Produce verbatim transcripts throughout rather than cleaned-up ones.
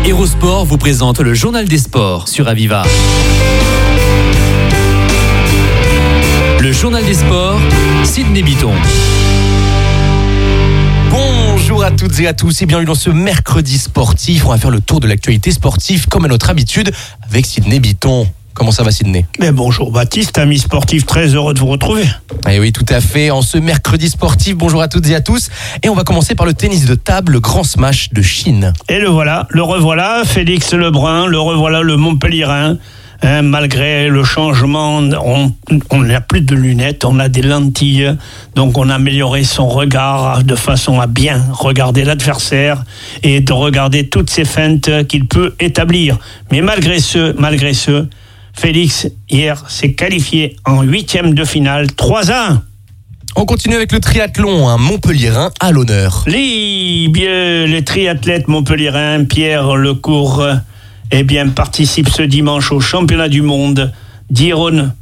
Hérosport vous présente le journal des sports sur Aviva. Le journal des sports, Sydney Bitton. Bonjour à toutes et à tous et bienvenue dans ce mercredi sportif. On va faire le tour de l'actualité sportive comme à notre habitude avec Sydney Bitton. Comment ça va, Sydney ? Mais bonjour Baptiste, ami sportif, très heureux de vous retrouver. Et oui, tout à fait, en ce mercredi sportif, bonjour à toutes et à tous. Et on va commencer par le tennis de table, le Grand Smash de Chine. Et le voilà, le revoilà, Félix Lebrun, le revoilà, le Montpellierin. Hein, malgré le changement, on n'a plus de lunettes, on a des lentilles, donc on a amélioré son regard de façon à bien regarder l'adversaire et de regarder toutes ces feintes qu'il peut établir. Mais malgré ce, malgré ce, Félix, hier, s'est qualifié en huitième de finale, trois à un. On continue avec le triathlon, un Montpellierin à l'honneur. Les, bien, les triathlètes montpellierins, Pierre Lecourt, eh bien, participe ce dimanche au championnat du monde d'Ironman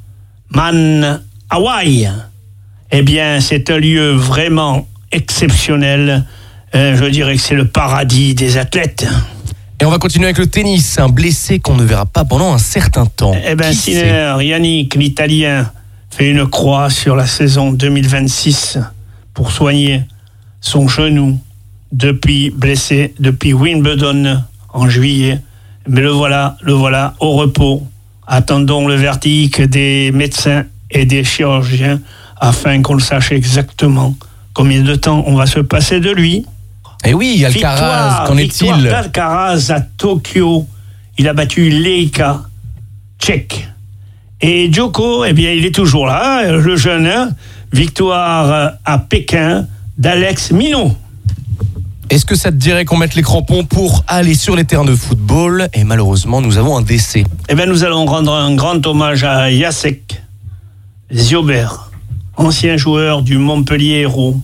Hawaï. Eh bien, c'est un lieu vraiment exceptionnel. Euh, je dirais que c'est le paradis des athlètes. Et on va continuer avec le tennis, un blessé qu'on ne verra pas pendant un certain temps. Eh bien, Sinner, Yannick, l'Italien, fait une croix sur la saison deux mille vingt-six pour soigner son genou depuis blessé, depuis Wimbledon en juillet. Mais le voilà, le voilà au repos. Attendons le verdict des médecins et des chirurgiens afin qu'on le sache exactement combien de temps on va se passer de lui. Et oui, Alcaraz, victoire, qu'en victoire est-il ? d'Alcaraz à Tokyo. Il a battu Leika, tchèque. Et Djoko, eh bien, il est toujours là, le jeune. Hein, victoire à Pékin d'Alex Minot. Est-ce que ça te dirait qu'on mette les crampons pour aller sur les terrains de football ? Et malheureusement, nous avons un décès. Eh bien, nous allons rendre un grand hommage à Jacek Ziobert, ancien joueur du Montpellier Hérault.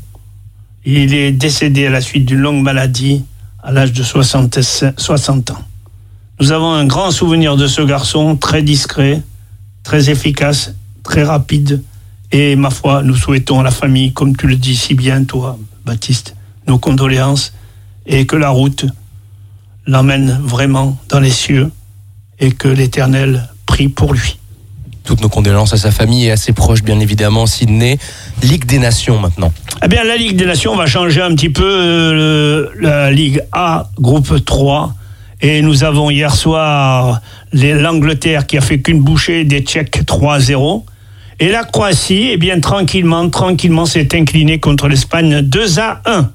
Il est décédé à la suite d'une longue maladie à l'âge de soixante ans. Nous avons un grand souvenir de ce garçon, très discret, très efficace, très rapide. Et ma foi, nous souhaitons à la famille, comme tu le dis si bien toi, Baptiste, nos condoléances et que la route l'emmène vraiment dans les cieux et que l'Éternel prie pour lui. Toutes nos condoléances à sa famille et à ses proches, bien évidemment. Sydney, Ligue des Nations maintenant. Eh bien, la Ligue des Nations va changer un petit peu euh, la Ligue A, groupe trois. Et nous avons hier soir les, l'Angleterre qui a fait qu'une bouchée des Tchèques trois à zéro. Et la Croatie, eh bien, tranquillement, tranquillement s'est inclinée contre l'Espagne deux à un.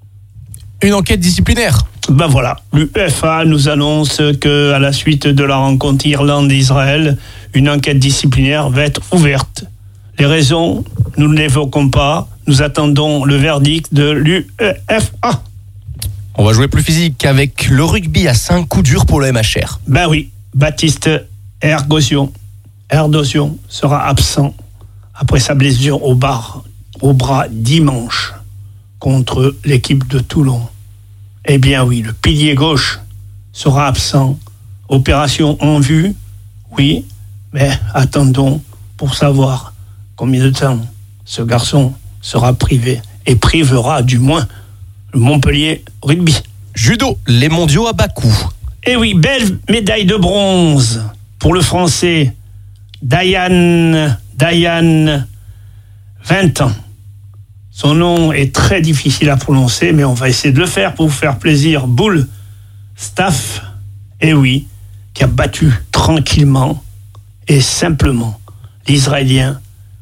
Une enquête disciplinaire. Ben voilà, l'UEFA nous annonce qu'à la suite de la rencontre Irlande-Israël, une enquête disciplinaire va être ouverte. Les raisons, nous ne l'évoquons pas. Nous attendons le verdict de l'UEFA. On va jouer plus physique avec le rugby à cinq coups durs pour le M H R. Ben oui, Baptiste Ergosion, Erdosion sera absent après sa blessure au, bar, au bras dimanche contre l'équipe de Toulon. Eh bien oui, le pilier gauche sera absent. Opération en vue, oui, mais attendons pour savoir combien de temps ce garçon sera privé et privera du moins le Montpellier Rugby. Judo, les mondiaux à Bakou. Eh oui, belle médaille de bronze pour le Français Dayan, Dayan, vingt ans. Son nom est très difficile à prononcer, mais on va essayer de le faire pour vous faire plaisir. Boule Staff, eh oui, qui a battu tranquillement et simplement l'Israélien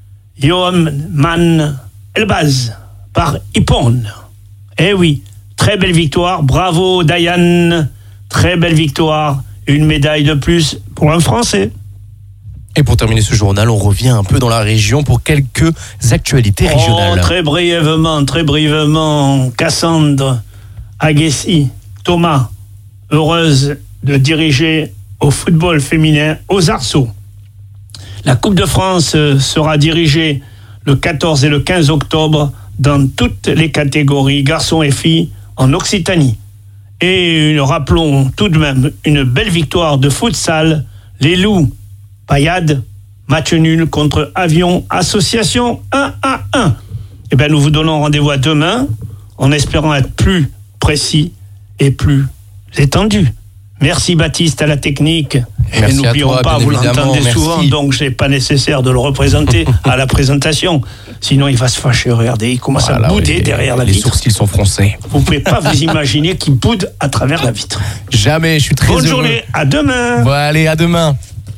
Yohan Elbaz par Ippon. Eh oui, très belle victoire, bravo Dayan, très belle victoire, une médaille de plus pour un Français. Et pour terminer ce journal, on revient un peu dans la région pour quelques actualités régionales. Oh, très brièvement, très brièvement, Cassandre Aguessi, Thomas, heureuse de diriger au football féminin aux Arceaux. La Coupe de France sera dirigée le quatorze et le quinze octobre dans toutes les catégories, garçons et filles, en Occitanie. Et nous rappelons tout de même une belle victoire de futsal, les Loups Payade, match nul contre Avion Association un à un. Eh bien, nous vous donnons rendez-vous à demain, en espérant être plus précis et plus étendu. Merci Baptiste à la technique. Merci et n'oublions à toi, pas, bien vous l'entendez évidemment, souvent, merci. donc c'est pas nécessaire de le représenter à la présentation. Sinon il va se fâcher, regardez, il commence Voilà, à bouder ouais, derrière la les vitre. sourcils sont froncés. Vous pouvez pas vous imaginer qu'il boude à travers la vitre. Jamais, je suis très Bonne heureux. journée, à demain. Bon, allez, à demain.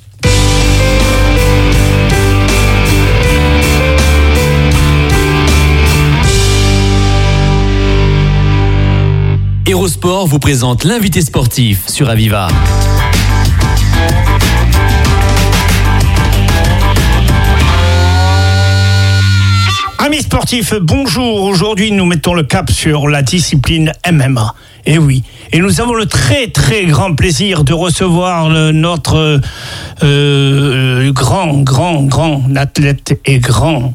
Hérosport vous présente l'invité sportif sur Aviva. Amis sportifs, bonjour. Aujourd'hui, nous mettons le cap sur la discipline M M A. Et oui, et nous avons le très très grand plaisir de recevoir le, notre euh, grand, grand, grand athlète et grand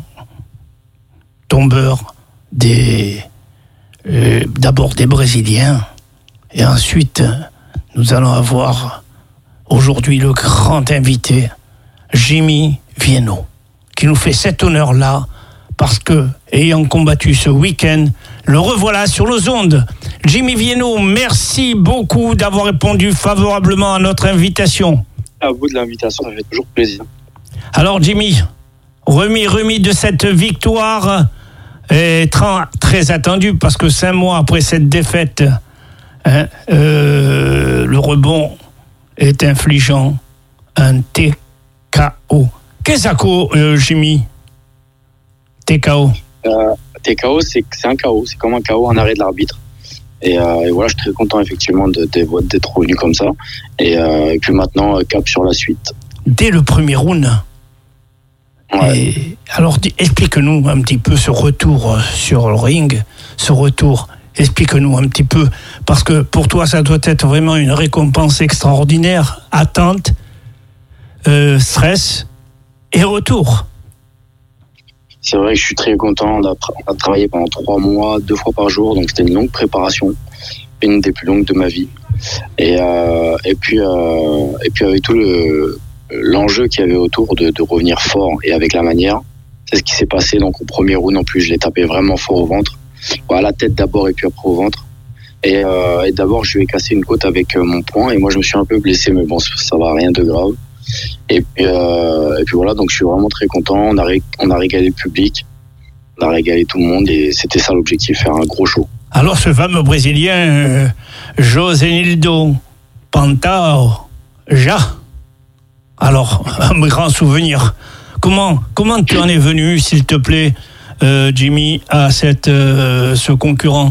tombeur des euh, d'abord des Brésiliens. Et ensuite, nous allons avoir aujourd'hui le grand invité, Jimmy Vienno, qui nous fait cet honneur-là. Parce que, ayant combattu ce week-end, le revoilà sur nos ondes. Jimmy Vienno, merci beaucoup d'avoir répondu favorablement à notre invitation. À vous de l'invitation, ça fait toujours plaisir. Alors Jimmy, remis, remis de cette victoire, est très attendue, parce que cinq mois après cette défaite, hein, euh, le rebond est infligeant, un T K O. Qu'est-ce que euh, Jimmy? T K O. Euh, T K O, c'est, c'est un K O, c'est comme un K O, un arrêt de l'arbitre. Et, euh, et voilà, je suis très content effectivement de, de, d'être revenu comme ça. Et, euh, et puis maintenant, cap sur la suite. Dès le premier round. Ouais. Et alors, explique-nous un petit peu ce retour sur le ring, ce retour. Explique-nous un petit peu, parce que pour toi, ça doit être vraiment une récompense extraordinaire. Attente, euh, stress et retour. C'est vrai que je suis très content. On a, on a travaillé pendant trois mois, deux fois par jour, donc c'était une longue préparation, une des plus longues de ma vie. Et, euh, et puis, euh, et puis avec tout le, l'enjeu qu'il y avait autour de, de revenir fort et avec la manière, c'est ce qui s'est passé. Donc au premier round, en plus, je l'ai tapé vraiment fort au ventre, à la tête d'abord et puis après au ventre. Et, euh, et d'abord, je lui ai cassé une côte avec mon poing et moi, je me suis un peu blessé, mais bon, ça va, rien de grave. Et puis, euh, et puis voilà, donc je suis vraiment très content. On a, ré, on a régalé le public, on a régalé tout le monde et c'était ça l'objectif, faire un gros show. Alors ce fameux Brésilien, euh, Josenildo Pantao Ja, alors un grand souvenir. Comment, comment tu en es venu, s'il te plaît, euh, Jimmy, à cette, euh, ce concurrent?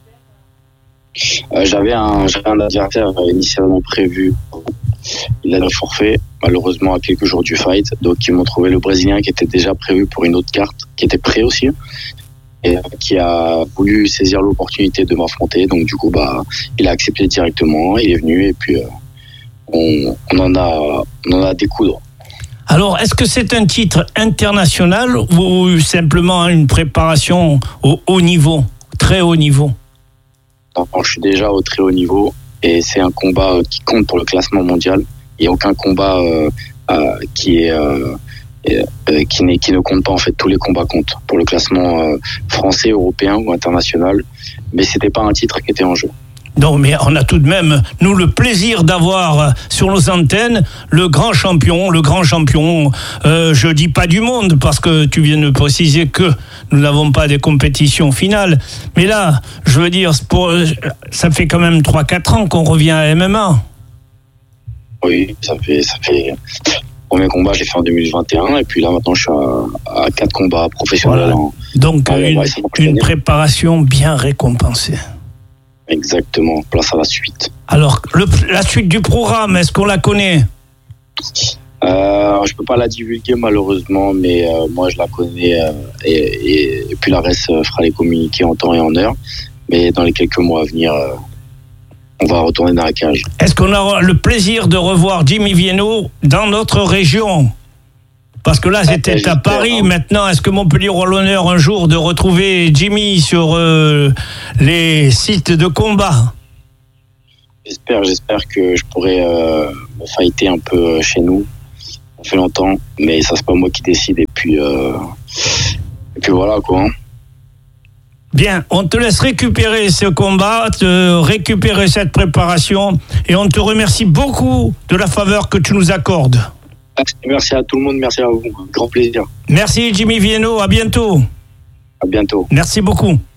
euh, J'avais un, j'avais un adversaire initialement prévu. Il a le forfait, malheureusement, à quelques jours du fight. Donc, ils m'ont trouvé le Brésilien qui était déjà prévu pour une autre carte, qui était prêt aussi, et qui a voulu saisir l'opportunité de m'affronter. Donc, du coup, bah, il a accepté directement, il est venu, et puis euh, on, on, en a, on en a découdre. Alors, est-ce que c'est un titre international ou simplement une préparation au haut niveau, très haut niveau? Alors, je suis déjà au très haut niveau. Et c'est un combat qui compte pour le classement mondial. Il n'y a aucun combat euh, euh, qui, est, euh, euh, qui, n'est, qui ne compte pas. En fait, tous les combats comptent pour le classement euh, français, européen ou international. Mais ce n'était pas un titre qui était en jeu. Non, mais on a tout de même, nous, le plaisir d'avoir sur nos antennes le grand champion, le grand champion, euh, je dis pas du monde, parce que tu viens de préciser que nous n'avons pas des compétitions finales. Mais là, je veux dire, pour, ça fait quand même trois quatre ans qu'on revient à M M A. Oui, ça fait... Ça fait... Le premier combat, je l'ai fait en deux mille vingt et un, et puis là, maintenant, je suis à, à quatre combats professionnels. Voilà. En... Donc, ah, une, ouais, une préparation bien récompensée. Exactement, place à la suite. Alors, le, la suite du programme, est-ce qu'on la connaît? euh, Je ne peux pas la divulguer malheureusement, mais euh, moi je la connais euh, et, et, et puis la reste euh, fera les communiquer en temps et en heure. Mais dans les quelques mois à venir, euh, on va retourner dans la cage. Est-ce qu'on aura le plaisir de revoir Jimmy Vienno dans notre région? Parce que là, c'était à Paris. Hein. Maintenant, est-ce que Montpellier aura l'honneur un jour de retrouver Jimmy sur euh, les sites de combat? J'espère, j'espère que je pourrai euh, me fighter un peu chez nous. Ça fait longtemps, mais ça, c'est pas moi qui décide. Et puis, euh, et puis voilà, quoi. Hein. Bien, on te laisse récupérer ce combat, te récupérer cette préparation et on te remercie beaucoup de la faveur que tu nous accordes. Merci à tout le monde, merci à vous. Grand plaisir. Merci Jimmy Vienno, à bientôt. À bientôt. Merci beaucoup.